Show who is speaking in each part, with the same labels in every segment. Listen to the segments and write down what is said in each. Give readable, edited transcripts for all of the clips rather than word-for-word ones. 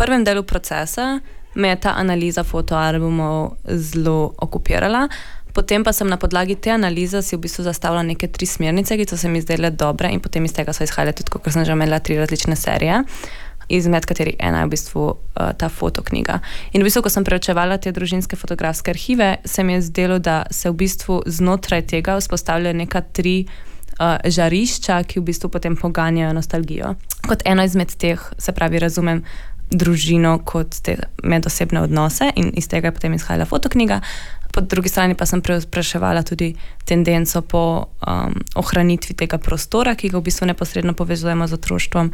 Speaker 1: prvem delu procesa me je ta analiza fotoalbumov zelo okupirala. Potem pa sem na podlagi te analize si v bistvu zastavila neke 3 smernice, ki so se mi zdele dobre in potem iz tega so izhajale tudi, kot sem že omenila, 3 različne serije, izmed katerih ena je v bistvu ta fotoknjiga. In v bistvu, ko sem preučevala te družinske fotografske arhive, se mi je zdelo, da se v bistvu znotraj tega vzpostavljajo neka 3 žarišča, ki v bistvu potem poganjajo nostalgijo. Kot eno izmed teh, se pravi, razumem družino kot te medosebne odnose in iz tega je potem izhajala fotoknjiga. Po drugi strani pa sem preuspraševala tudi tendenco po ohranitvi tega prostora, ki ga v bistvu neposredno povezujemo z otroštvom.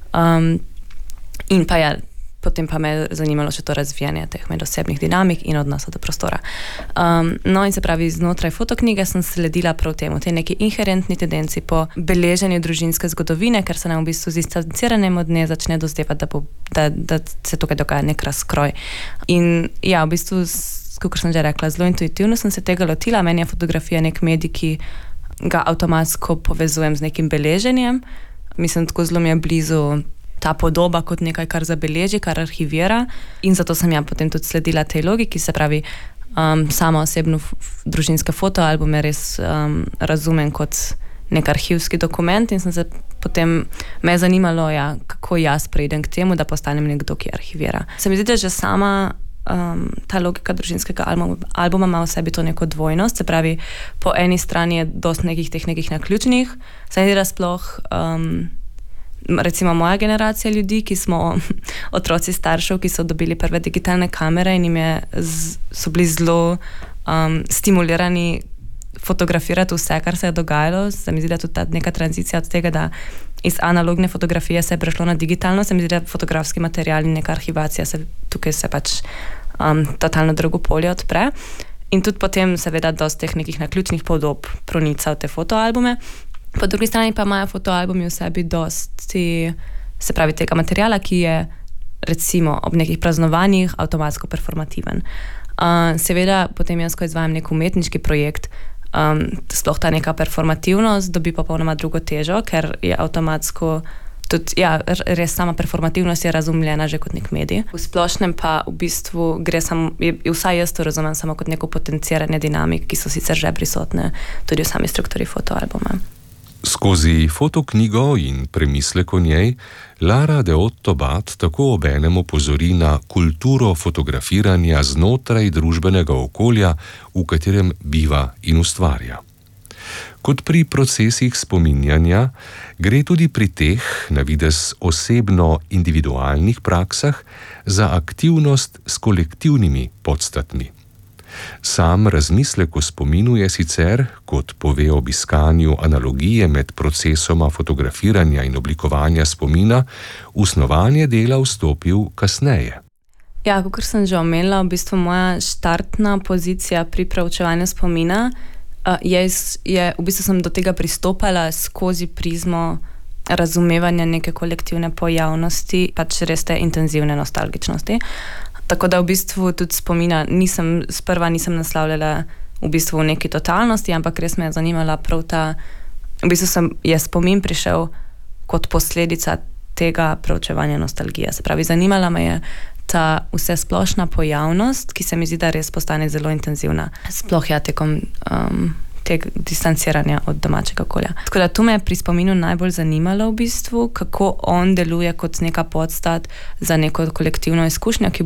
Speaker 1: In pa potem pa me je zanimalo še to razvijanje teh medosebnih dinamik in odnosa do prostora. No in se pravi, znotraj fotoknjige sem sledila prav temu, tej neki inherentni tendenci po beleženju družinske zgodovine, ker se nam v bistvu z distanciranjem od nje začne dozdevati, da se tukaj dogaja nek razkroj. In ja, v bistvu, kot sem že rekla, zelo intuitivno sem se tega lotila. Meni je fotografija nek medij, ki ga avtomatsko povezujem z nekim beleženjem. Mislim, tako zelo mi je blizu ta podoba kot nekaj, kar zabeleži, kar arhivira, in zato sem potem tudi sledila tej logiki, se pravi, sama osebno družinske fotoalbume res razumem kot nek arhivski dokument in sem se potem, me je zanimalo, kako jaz preidem k temu, da postanem nekdo, ki arhivira. Se mi zdi, da že sama ta logika družinskega albuma ima v sebi to neko dvojnost, se pravi, po eni strani je dosti nekih naključnih, se mi zdi, da sploh recimo moja generacija ljudi, ki smo otroci staršev, ki so dobili prve digitalne kamere in so bili zelo stimulirani fotografirati vse, kar se je dogajalo. Se mi zdi, da tudi ta neka tranzicija od tega, da iz analogne fotografije se je prešlo na digitalno, se mi zdi, da fotografski material in neka arhivacija tukaj se pač totalno drugo polje odpre. In tudi potem seveda dosti teh nekih naključnih podob pronica v te fotoalbume. Po drugi strani pa imajo fotoalbumi v sebi dosti, se pravi, tega materiala, ki je recimo ob nekih praznovanjih avtomatsko performativen. Seveda potem jaz, ko izvajam nek umetniški projekt, sploh ta neka performativnost dobi popolnoma drugo težo, ker je avtomatsko tudi, res sama performativnost je razumljena že kot nek medij. V splošnem pa v bistvu gre vsaj jaz to razumem samo kot neko potenciranje dinamik, ki so sicer že prisotne tudi v sami strukturi fotoalbuma.
Speaker 2: Skozi fotoknjigo in premislek o njej Lara de Otto-Bat tako obenem opozori na kulturo fotografiranja znotraj družbenega okolja, v katerem biva in ustvarja. Kot pri procesih spominjanja, gre tudi pri teh, na videz osebno individualnih praksah, za aktivnost s kolektivnimi podstatmi. Sam razmislek o spominu je sicer, kot pove ob iskanju analogije med procesoma fotografiranja in oblikovanja spomina, v snovanje dela vstopil kasneje.
Speaker 1: Ja, kakor sem že omenila, v bistvu moja štartna pozicija pri preučevanju spomina v bistvu sem do tega pristopala skozi prizmo razumevanja neke kolektivne pojavnosti, pač res te intenzivne nostalgičnosti. Tako da v bistvu tudi spomina sprva nisem naslavljala v bistvu v neki totalnosti, ampak res me je zanimala prav ta, v bistvu je spomin prišel kot posledica tega preučevanja nostalgije. Se pravi, zanimala me je ta vsesplošna pojavnost, ki se mi zdi, da res postane zelo intenzivna. Sploh tekom tega distanciranja od domačega okolja. Tako da tu me je pri spominu najbolj zanimalo v bistvu, kako on deluje kot neka podstat za neko kolektivno izkušnjo, ki